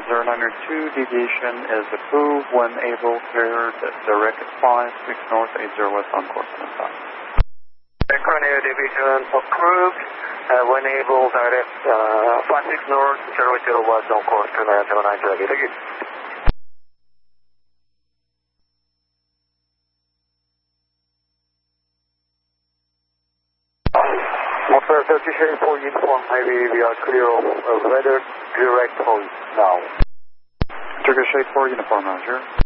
0902, deviation is approved when able, clear direct 56 north, 80 west on course and time. Current air deviation approved when able, direct 56 north, 080 west on course to 0902. Thank you. Motor 30 for uniform, maybe we are clear of weather direct hold now. Turkish 84 uniform, Roger.